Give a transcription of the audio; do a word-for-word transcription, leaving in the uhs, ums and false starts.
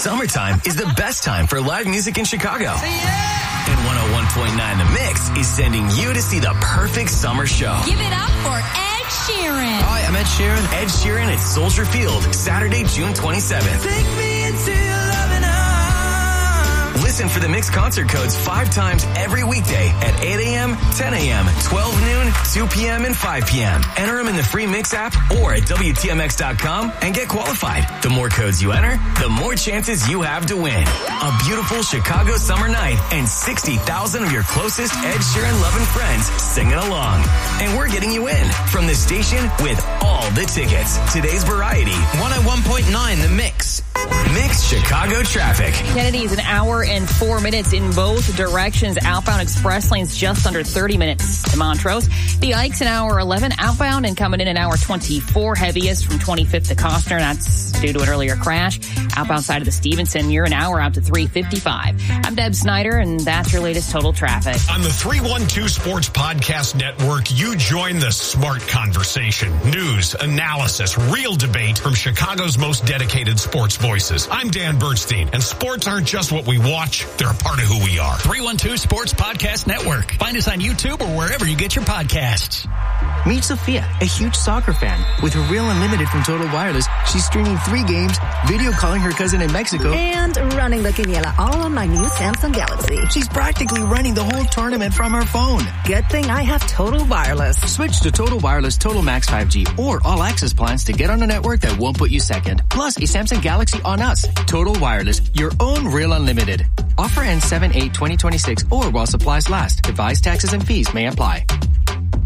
Summertime is the best time for live music in Chicago. And one oh one point nine The Mix is sending you to see the perfect summer show. Give it up for Ed Sheeran. Hi, I'm Ed Sheeran. Ed Sheeran at Soldier Field, Saturday, June twenty-seventh. Take me into your loving arms. Listen for the Mix concert codes five times every weekday at eight a.m., ten a.m., twelve noon, two p.m., and five p.m. Enter them in the free Mix app or at W T M X dot com and get qualified. The more codes you enter, the more chances you have to win. A beautiful Chicago summer night and sixty thousand of your closest Ed Sheeran loving friends singing along. And we're getting you in from the station with all the tickets. Today's Variety. one oh one point nine The Mix. Mix Chicago traffic. Kennedy is an hour and four minutes in both directions. Outbound express lanes just under thirty minutes to Montrose. The Ikes an hour eleven outbound and coming in an hour twenty-four. Heaviest from twenty-fifth to Costner. That's due to an earlier crash. Outbound side of the Stevenson, you're an hour out to three fifty-five. I'm Deb Snyder, and that's your latest total traffic. On the three one two Sports Podcast Network, you join the smart conversation. News, analysis, real debate from Chicago's most dedicated sports voices. I'm Dan Bernstein, and sports aren't just what we watch, they're a part of who we are. three one two Sports Podcast Network. Find us on YouTube or wherever you get your podcasts. Meet Sophia, a huge soccer fan. With her Real Unlimited from Total Wireless, she's streaming three games, video calling her cousin in Mexico, and running the Quiniela all on my new Samsung Galaxy. She's practically running the whole tournament from her phone. Good thing I have Total Wireless. Switch to Total Wireless Total Max five G or All Access plans to get on a network that won't put you second. Plus a Samsung Galaxy on us. Total Wireless, your own Real Unlimited. Offer ends seven eight twenty twenty-six or while supplies last. Device taxes and fees may apply.